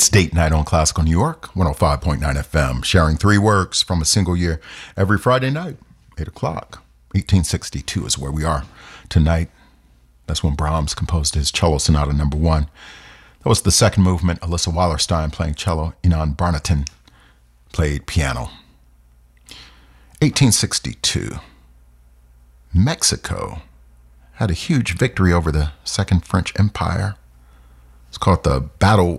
It's date night on Classical New York, 105.9 FM, sharing three works from a single year every Friday night, 8 o'clock. 1862 is where we are tonight. That's when Brahms composed his Cello Sonata No. 1. That was the second movement. Alyssa Wallerstein playing cello. Inan Barnaton played piano. 1862. Mexico had a huge victory over the Second French Empire. It's called the Battle